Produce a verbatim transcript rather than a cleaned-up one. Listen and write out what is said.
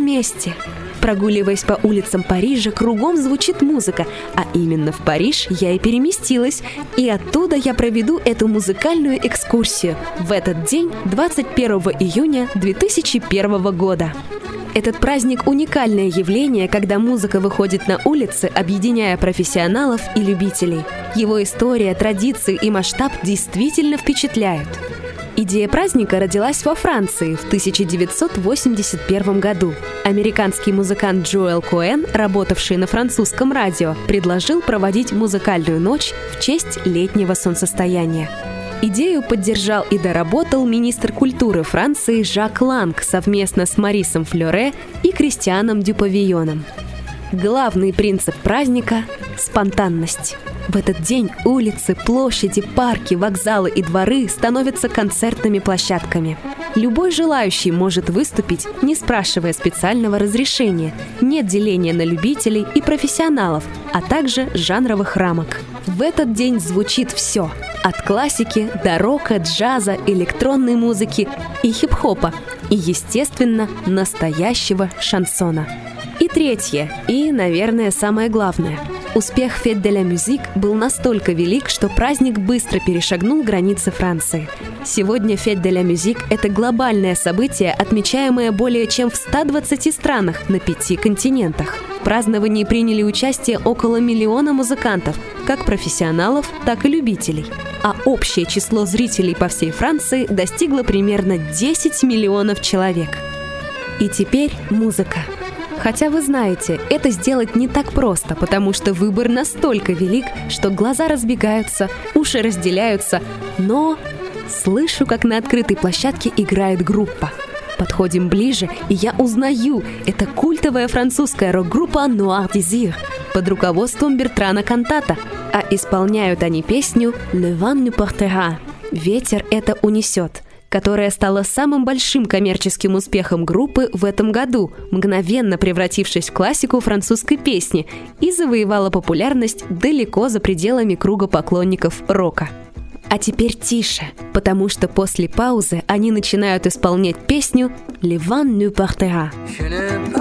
месте. Прогуливаясь по улицам Парижа, кругом звучит музыка, а именно в Париж я и переместилась, и оттуда я проведу эту музыкальную экскурсию в этот день, двадцать первого июня две тысячи первого года. Этот праздник – уникальное явление, когда музыка выходит на улицы, объединяя профессионалов и любителей. Его история, традиции и масштаб действительно впечатляют. Идея праздника родилась во Франции в тысяча девятьсот восемьдесят первом году. Американский музыкант Джоэл Коэн, работавший на французском радио, предложил проводить музыкальную ночь в честь летнего солнцестояния. Идею поддержал и доработал министр культуры Франции Жак Ланг совместно с Марисом Флёре и Кристианом Дюпавильоном. Главный принцип праздника – спонтанность. В этот день улицы, площади, парки, вокзалы и дворы становятся концертными площадками. Любой желающий может выступить, не спрашивая специального разрешения. Нет деления на любителей и профессионалов, а также жанровых рамок. В этот день звучит все – от классики до рока, джаза, электронной музыки и хип-хопа, и, естественно, настоящего шансона. И третье, и, наверное, самое главное. Успех Fête de la Musique был настолько велик, что праздник быстро перешагнул границы Франции. Сегодня Fête de la Musique – это глобальное событие, отмечаемое более чем в ста двадцати странах на пяти континентах. В праздновании приняли участие около миллиона музыкантов, как профессионалов, так и любителей. А общее число зрителей по всей Франции достигло примерно десять миллионов человек. И теперь музыка. Хотя вы знаете, это сделать не так просто, потому что выбор настолько велик, что глаза разбегаются, уши разделяются, но слышу, как на открытой площадке играет группа. Подходим ближе, и я узнаю, это культовая французская рок-группа Noir Désir под руководством Бертрана Кантата, а исполняют они песню «Le vent nous portera» – «Ветер это унесет», которая стала самым большим коммерческим успехом группы в этом году, мгновенно превратившись в классику французской песни и завоевала популярность далеко за пределами круга поклонников рока. А теперь тише, потому что после паузы они начинают исполнять песню «Le vent nous portera».